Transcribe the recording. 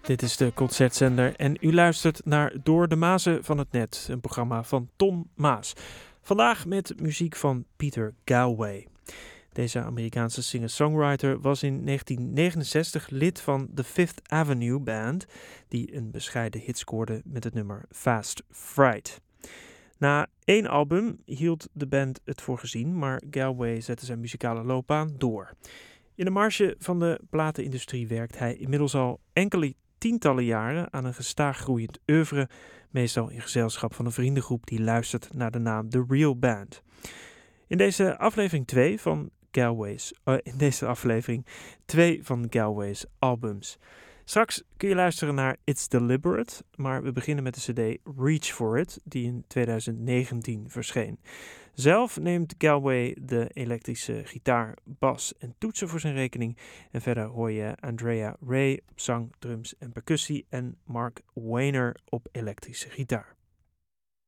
Dit is de Concertzender en u luistert naar Door de Mazen van het Net, een programma van Tom Maas. Vandaag met muziek van Peter Galway. Deze Amerikaanse singer-songwriter was in 1969 lid van de Fifth Avenue Band, die een bescheiden hit scoorde met het nummer Fast Fright. Na 1 album hield de band het voor gezien, maar Galway zette zijn muzikale loopbaan door. In de marge van de platenindustrie werkt hij inmiddels al enkele tientallen jaren aan een gestaag groeiend oeuvre, meestal in gezelschap van een vriendengroep die luistert naar de naam The Real Band. In deze aflevering 2 van Galway's albums. Straks kun je luisteren naar It's Deliberate, maar we beginnen met de cd Reach For It, die in 2019 verscheen. Zelf neemt Galway de elektrische gitaar, bas en toetsen voor zijn rekening. En verder hoor je Andrea Ray op zang, drums en percussie en Mark Wayner op elektrische gitaar.